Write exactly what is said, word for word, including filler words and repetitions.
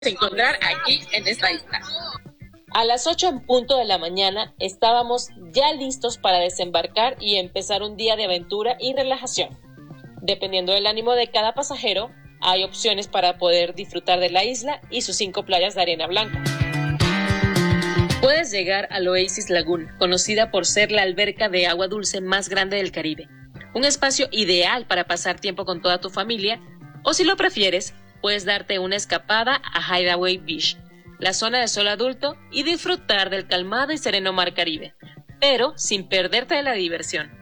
encontrar aquí en esta isla. A las ocho en punto de la mañana estábamos ya listos para desembarcar y empezar un día de aventura y relajación. Dependiendo del ánimo de cada pasajero, hay opciones para poder disfrutar de la isla y sus cinco playas de arena blanca. Puedes llegar al Oasis Lagoon, conocida por ser la alberca de agua dulce más grande del Caribe. Un espacio ideal para pasar tiempo con toda tu familia, o si lo prefieres, puedes darte una escapada a Hideaway Beach, la zona de sol adulto, y disfrutar del calmado y sereno mar Caribe, pero sin perderte de la diversión.